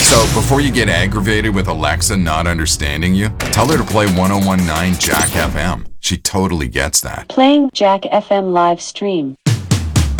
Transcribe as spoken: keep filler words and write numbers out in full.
So before you get aggravated with Alexa not understanding you, tell her to play one oh one point nine Jack F M. She totally gets that. Playing Jack F M live stream.